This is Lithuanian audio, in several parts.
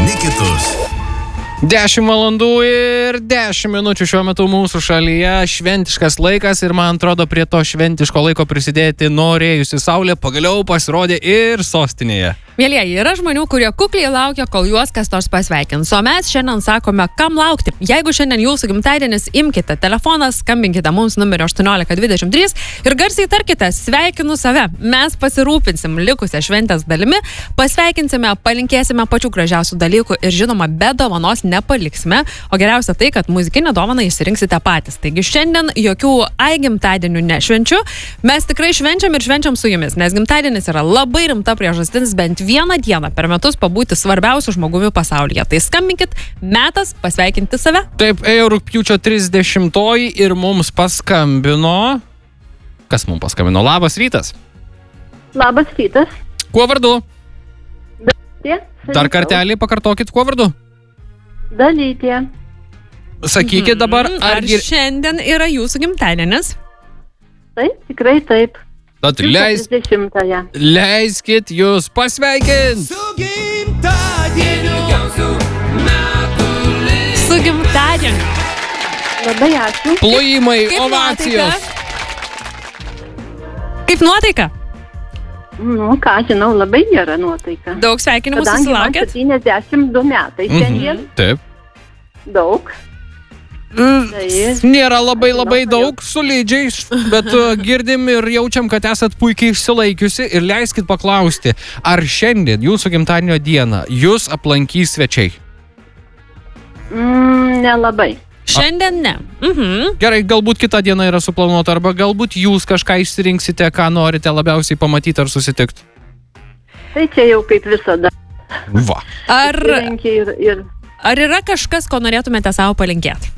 vieni kitus. 10 valandų ir 10 minučių šiuo metu mūsų šalyje šventiškas laikas ir man atrodo prie to šventiško laiko prisidėti norėjusi saulė pagaliau pasirodė ir sostinėje. Mielieji, yra žmonių, kurie kukliai laukia, kol juos kas nors pasveikins. O mes šiandien sakome, kam laukti. Jeigu šiandien jūsų gimtadienis, imkite telefoną, skambinkite mums numeriu 1823 ir garsiai tarkite, sveikinu save. Mes pasirūpinsim likusią šventės dalimi, pasveikinsime, palinkėsime pačių gražiausių dalykų ir žinoma, be dovanos nepaliksime. O geriausia tai, kad muzikinę dovaną išsirinksite patys. Taigi šiandien jokių gimtadienių nešvenčiu. Mes tikrai švenčiam ir švenčiam su jumis, nes gimtadienis yra labai rimta priežastis bent vieną dieną per metus pabūti svarbiausiu žmogumi pasaulyje. Tai skambinkit, metas pasveikinti save. Taip, ėjo rugpjūčio 30 ir mums paskambino. Kas mums paskambino? Labas rytas. Labas rytas. Kuo vardu? Dalytė. Dar kartelį pakartokit, kuo vardu? Dalytė. Sakykit dabar, ar šiandien yra jūsų gimtadienis? Taip, tikrai taip. Tad 30-ąją. leiskit jūs pasveikint. Su gimtadieniu. Labai ačiū. Plojimai, Kaip ovacijos. Kaip nuotaika? Nu, ką žinau, labai gera nuotaika. Daug sveikinimų Kadangi man susilaukėt? 72 metai šiandien. Taip. Daug. Nėra labai daug solidžiai, bet girdim ir jaučiam, kad esat puikiai išsilaikiusi ir leiskit paklausti, ar šiandien jūsų gimtadienio dieną jūs aplankys svečiai? Nelabai. Šiandien ne. Gerai, galbūt kitą dieną yra suplanuota, arba galbūt jūs kažką išsirinksite, ką norite labiausiai pamatyti ar susitikti. Tai čia jau kaip visada. Va. Ar Ir yra kažkas, ko norėtumėte savo palinkėti?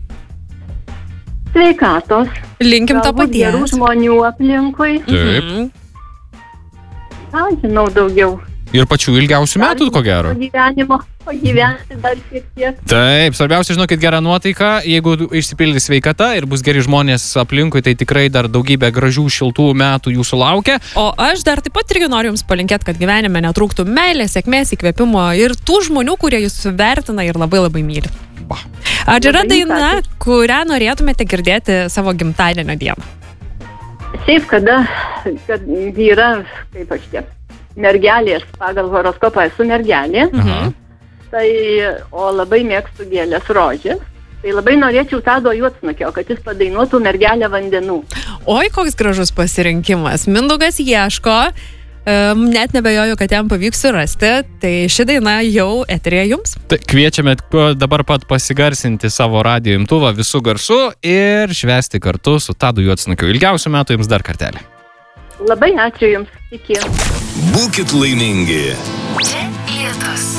sveikatos. Linkim to Galbūt gerų paties. žmonių aplinkui. Taip. Ką žinau daugiau. Ir pačių ilgiausių metų, ko gero. Pagyventi dar šiek tiek. Taip, svarbiausia, žinokit, gera nuotaika. Jeigu išsipildys sveikata ir bus geri žmonės aplinkui, tai tikrai dar daugybė gražių, šiltų metų jūsų laukia. O aš dar taip pat irgi noriu jums palinkėti, kad gyvenime netrūktų meilės, sėkmės, įkvėpimo ir tų žmonių, kurie jūs vertina ir labai myli. Ar yra daina, kurią norėtumėte girdėti savo gimtadienio dieną? Šiaip kad yra, kaip aš tiek, mergelės, pagal horoskopą esu mergelė, tai, o labai mėgstu gėlės rožės, tai labai norėčiau Tado Juodsnukio, kad jis padainuotų Mergelę vandenų. Oi, koks gražus pasirinkimas. Mindaugas ieško, net nebejoju, kad jam pavyks surasti, tai ši daina jau eterėje jums. Tai kviečiame dabar pat pasigarsinti savo radijo imtuvą visų garsų ir švęsti kartu su Tadu Juodsnukiu. Ilgiausių metų jums dar kartelį. Labai ačiū jums. Iki. Būkit laimingi. Čia Lietus.